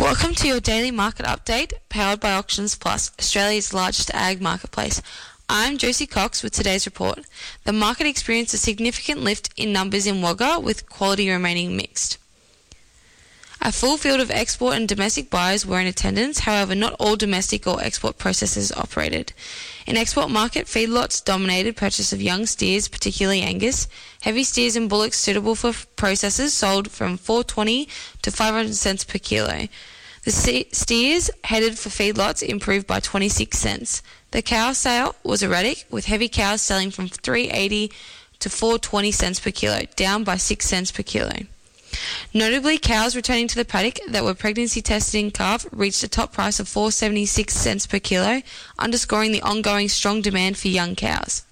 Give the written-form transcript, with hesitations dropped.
Welcome to your daily market update, powered by Auctions Plus, Australia's largest ag marketplace. I'm Josie Cox with today's report. The market experienced a significant lift in numbers in Wagga, with quality remaining mixed. A full field of export and domestic buyers were in attendance, however not all domestic or export processors operated. In export market, feedlots dominated purchase of young steers, particularly Angus. Heavy steers and bullocks suitable for processors sold from $4.20 to 500 cents per kilo. The steers headed for feedlots improved by 26 cents. The cow sale was erratic, with heavy cows selling from $3.80 to 4.20 cents per kilo, down by 6 cents per kilo. Notably, cows returning to the paddock that were pregnancy tested in calf reached a top price of 4.76 cents per kilo, underscoring the ongoing strong demand for young cows.